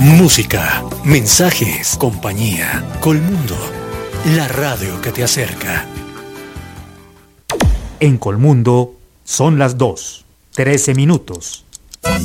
Música, mensajes, compañía. Colmundo, la radio que te acerca. En Colmundo son las 2:13.